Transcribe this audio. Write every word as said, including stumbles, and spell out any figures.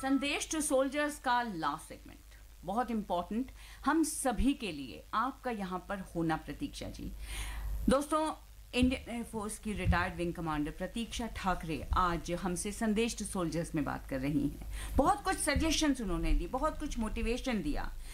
संदेश to soldiers का last segment बहुत इंपॉर्टेंट हम सभी के लिए, आपका यहाँ पर होना प्रतीक्षा जी। दोस्तों, इंडियन एयरफोर्स की रिटायर्ड विंग कमांडर प्रतीक्षा ठाकरे आज हमसे संदेश टू सोल्जर्स में बात कर रही हैं। बहुत कुछ सजेशंस उन्होंने दी, बहुत कुछ मोटिवेशन दिया।